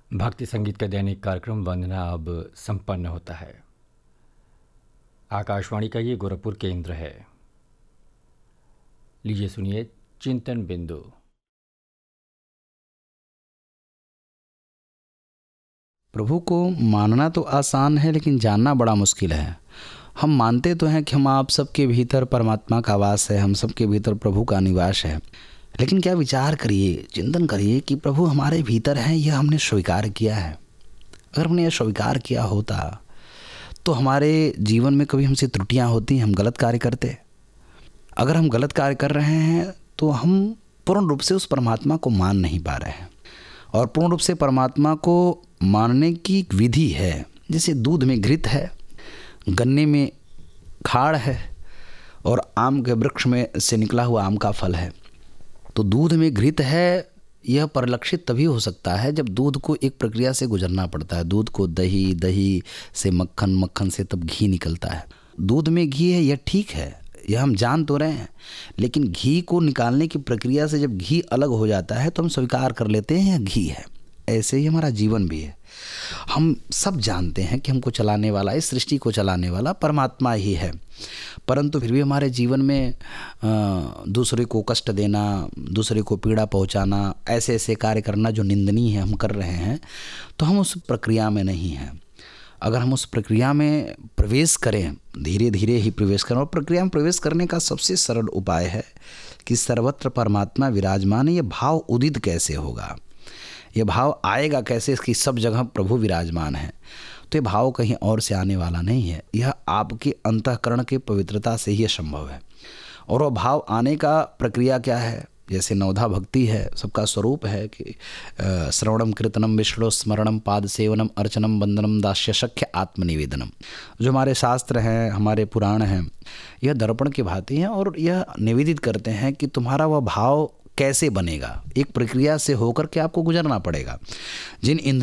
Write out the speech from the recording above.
भक्ति संगीत का दैनिक कार्यक्रम वंदना अब संपन्न होता है। आकाशवाणी का ये गोरखपुर केंद्र है। लीजिए सुनिए चिंतन बिंदु। प्रभु को मानना तो आसान है, लेकिन जानना बड़ा मुश्किल है। हम मानते तो हैं कि हम आप सबके भीतर परमात्मा का वास है, हम सबके भीतर प्रभु का निवास है, लेकिन क्या विचार करिए, चिंतन करिए कि प्रभु हमारे भीतर हैं, यह हमने स्वीकार किया है। अगर हमने यह स्वीकार किया होता तो हमारे जीवन में कभी हमसे त्रुटियां होती, हम गलत कार्य करते। अगर हम गलत कार्य कर रहे हैं तो हम पूर्ण रूप से उस परमात्मा को मान नहीं पा रहे हैं। और पूर्ण रूप से परमात्मा को मानने की एक विधि है। जैसे दूध में घृत है, गन्ने में खाड़ है और आम के वृक्ष में से निकला हुआ आम का फल है। तो दूध में घृत है, यह परिलक्षित तभी हो सकता है जब दूध को एक प्रक्रिया से गुजरना पड़ता है। दूध को दही, दही से मक्खन, मक्खन से तब घी निकलता है। दूध में घी है, यह ठीक है, यह हम जान तो रहे हैं, लेकिन घी को निकालने की प्रक्रिया से जब घी अलग हो जाता है तो हम स्वीकार कर लेते हैं यह घी है। ऐसे ही हमारा जीवन भी है। हम सब जानते हैं कि हमको चलाने वाला, इस सृष्टि को चलाने वाला परमात्मा ही है, परंतु फिर भी हमारे जीवन में दूसरे को कष्ट देना, दूसरे को पीड़ा पहुंचाना, ऐसे ऐसे कार्य करना जो निंदनीय है हम कर रहे हैं, तो हम उस प्रक्रिया में नहीं हैं। अगर हम उस प्रक्रिया में प्रवेश करें, धीरे धीरे ही प्रवेश करें, और प्रक्रिया में प्रवेश करने का सबसे सरल उपाय है कि सर्वत्र परमात्मा विराजमान है। ये भाव उदित कैसे होगा, ये भाव आएगा कैसे, इसकी सब जगह प्रभु विराजमान है। तो ये भाव कहीं और से आने वाला नहीं है, यह आपके अंतःकरण के पवित्रता से ही संभव है। और वह भाव आने का प्रक्रिया क्या है? जैसे नवधा भक्ति है, सबका स्वरूप है कि श्रवणम कीर्तनम विष्णु स्मरणम पाद सेवनम अर्चनम वंदनम दास्य शक्य आत्मनिवेदनम। जो हमारे शास्त्र हैं, हमारे पुराण हैं, यह दर्पण की भांति हैं और यह निवेदित करते हैं कि तुम्हारा वह भाव कैसे बनेगा। एक प्रक्रिया से होकर के आपको गुजरना पड़ेगा। जिन